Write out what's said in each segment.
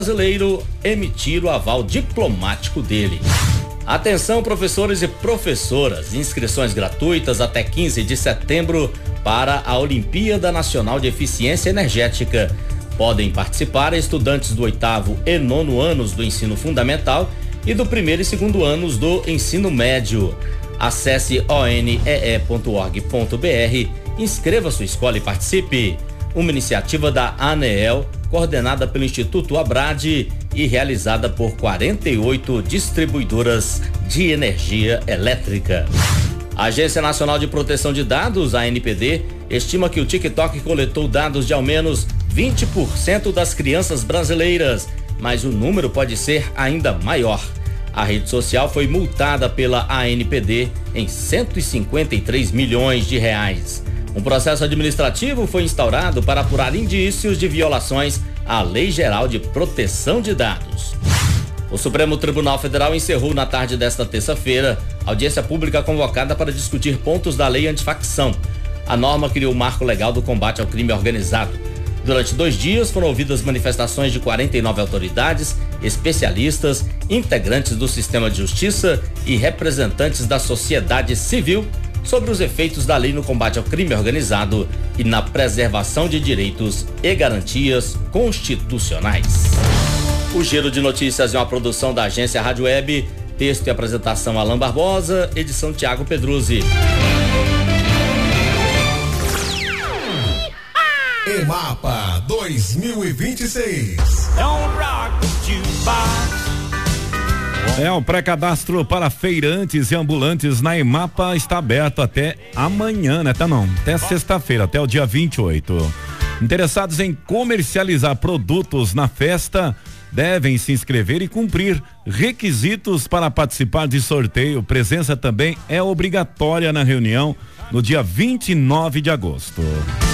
brasileiro emitir o aval diplomático dele. Atenção, professores e professoras, inscrições gratuitas até 15 de setembro para a Olimpíada Nacional de Eficiência Energética. Podem participar estudantes do 8º e 9º anos do ensino fundamental e do 1º e 2º anos do ensino médio. Acesse onee.org.br, inscreva sua escola e participe. Uma iniciativa da ANEEL, coordenada pelo Instituto Abrade e realizada por 48 distribuidoras de energia elétrica. A Agência Nacional de Proteção de Dados, a ANPD, estima que o TikTok coletou dados de ao menos 20% das crianças brasileiras, mas o número pode ser ainda maior. A rede social foi multada pela ANPD em 153 milhões de reais. Um processo administrativo foi instaurado para apurar indícios de violações à Lei Geral de Proteção de Dados. O Supremo Tribunal Federal encerrou na tarde desta terça-feira audiência pública convocada para discutir pontos da lei antifacção. A norma criou o marco legal do combate ao crime organizado. Durante 2 dias foram ouvidas manifestações de 49 autoridades, especialistas, integrantes do sistema de justiça e representantes da sociedade civil sobre os efeitos da lei no combate ao crime organizado e na preservação de direitos e garantias constitucionais. O Giro de Notícias é uma produção da agência Rádio Web, texto e apresentação Alain Barbosa, edição Tiago Pedruzzi. EMAPA 2026. O pré-cadastro para feirantes e ambulantes na EMAPA está aberto até amanhã, né? Até sexta-feira, até o dia 28. Interessados em comercializar produtos na festa devem se inscrever e cumprir requisitos para participar de sorteio. Presença também é obrigatória na reunião no dia 29 de agosto.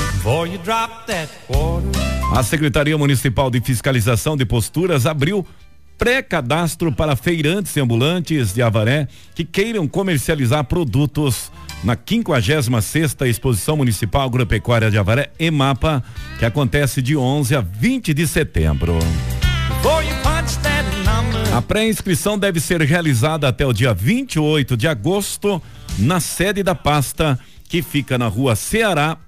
A Secretaria Municipal de Fiscalização de Posturas abriu pré-cadastro para feirantes e ambulantes de Avaré que queiram comercializar produtos na 56ª Exposição Municipal Agropecuária de Avaré, EMAPA, que acontece de 11 a 20 de setembro. A pré-inscrição deve ser realizada até o dia 28 de agosto na sede da pasta, que fica na Rua Ceará,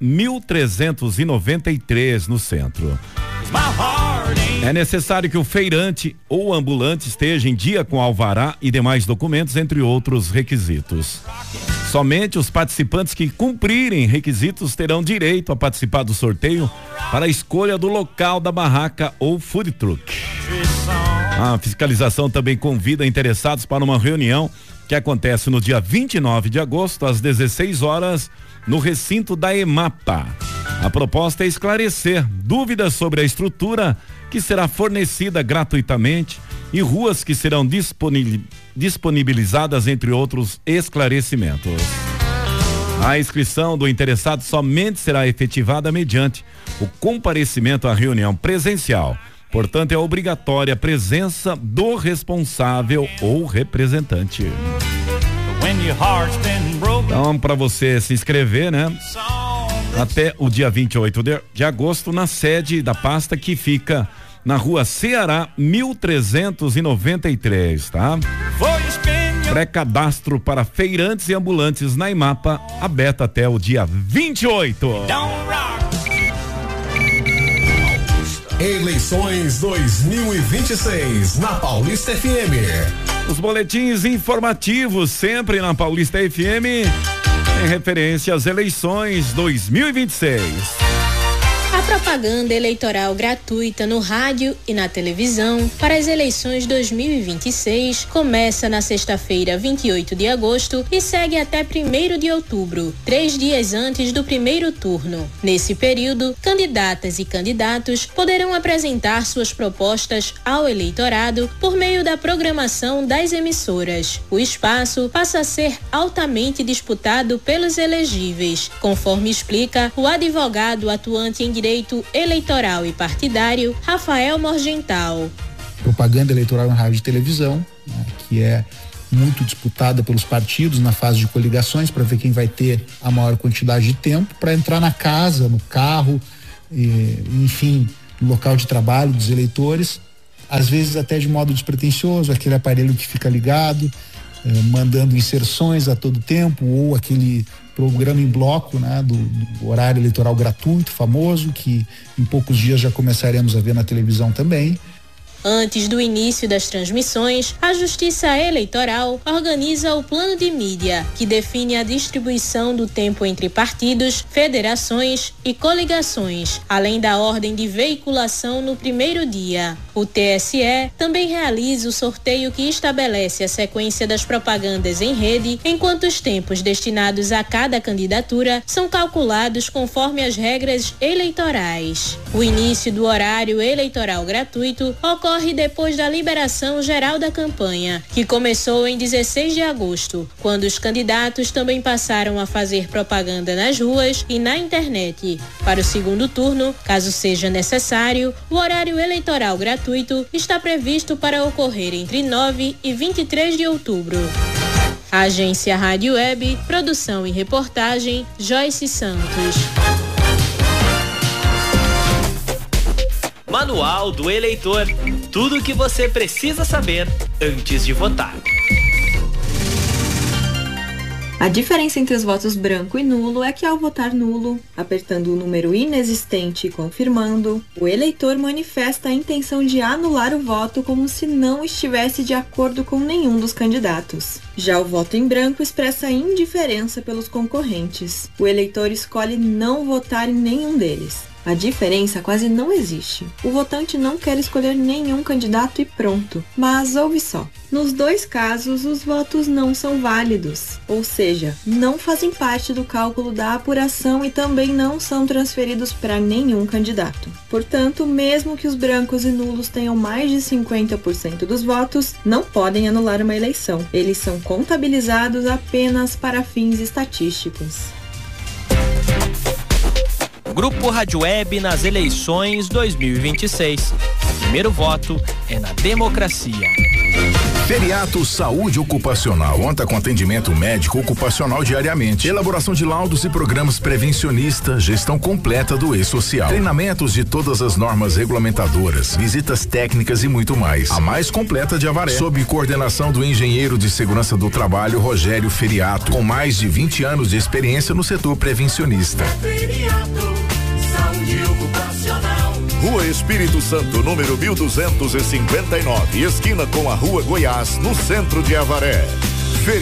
1393, no centro. É necessário que o feirante ou ambulante esteja em dia com alvará e demais documentos, entre outros requisitos. Somente os participantes que cumprirem requisitos terão direito a participar do sorteio para a escolha do local da barraca ou food truck. A fiscalização também convida interessados para uma reunião que acontece no dia 29 de agosto, às 16 horas, no recinto da EMAPA. A proposta é esclarecer dúvidas sobre a estrutura que será fornecida gratuitamente e ruas que serão disponibilizadas, entre outros esclarecimentos. A inscrição do interessado somente será efetivada mediante o comparecimento à reunião presencial. Portanto, é obrigatória a presença do responsável ou representante. Então, para você se inscrever, né? Até o dia 28 de agosto, na sede da pasta, que fica na Rua Ceará, 1393, tá? Pré-cadastro para feirantes e ambulantes na EMAPA, aberto até o dia 28. Eleições 2026 na Paulista FM. Os boletins informativos sempre na Paulista FM em referência às eleições 2026. A propaganda eleitoral gratuita no rádio e na televisão para as eleições 2026 começa na sexta-feira, 28 de agosto e segue até 1º de outubro, 3 dias antes do primeiro turno. Nesse período, candidatas e candidatos poderão apresentar suas propostas ao eleitorado por meio da programação das emissoras. O espaço passa a ser altamente disputado pelos elegíveis, conforme explica o advogado atuante em direito eleitoral e partidário, Rafael Morgental. Propaganda eleitoral em rádio e televisão, né, que é muito disputada pelos partidos na fase de coligações para ver quem vai ter a maior quantidade de tempo para entrar na casa, no carro, enfim, no local de trabalho dos eleitores às vezes até de modo despretensioso, aquele aparelho que fica ligado, mandando inserções a todo tempo, ou aquele programa em bloco, né, do horário eleitoral gratuito, famoso, que em poucos dias já começaremos a ver na televisão também. Antes do início das transmissões, a Justiça Eleitoral organiza o plano de mídia, que define a distribuição do tempo entre partidos, federações e coligações, além da ordem de veiculação no primeiro dia. O TSE também realiza o sorteio que estabelece a sequência das propagandas em rede, enquanto os tempos destinados a cada candidatura são calculados conforme as regras eleitorais. O início do horário eleitoral gratuito ocorre depois da liberação geral da campanha, que começou em 16 de agosto, quando os candidatos também passaram a fazer propaganda nas ruas e na internet. Para o segundo turno, caso seja necessário, o horário eleitoral gratuito está previsto para ocorrer entre 9 e 23 de outubro. A Agência Rádio Web, produção e reportagem, Joyce Santos. Manual do Eleitor. Tudo o que você precisa saber antes de votar. A diferença entre os votos branco e nulo é que ao votar nulo, apertando o número inexistente e confirmando, o eleitor manifesta a intenção de anular o voto como se não estivesse de acordo com nenhum dos candidatos. Já o voto em branco expressa indiferença pelos concorrentes. O eleitor escolhe não votar em nenhum deles. A diferença quase não existe. O votante não quer escolher nenhum candidato e pronto. Mas ouve só. Nos dois casos, os votos não são válidos, ou seja, não fazem parte do cálculo da apuração e também não são transferidos para nenhum candidato. Portanto, mesmo que os brancos e nulos tenham mais de 50% dos votos, não podem anular uma eleição. Eles são contabilizados apenas para fins estatísticos. Grupo Rádio Web nas eleições 2026. O primeiro voto é na democracia. Feriato Saúde Ocupacional. Conta com atendimento médico ocupacional diariamente, elaboração de laudos e programas prevencionistas, gestão completa do e-social, treinamentos de todas as normas regulamentadoras, visitas técnicas e muito mais. A mais completa de Avaré, sob coordenação do engenheiro de segurança do trabalho Rogério Feriato, com mais de 20 anos de experiência no setor prevencionista. Saúde Ocupacional. Rua Espírito Santo, número 1259, esquina com a Rua Goiás, no centro de Avaré.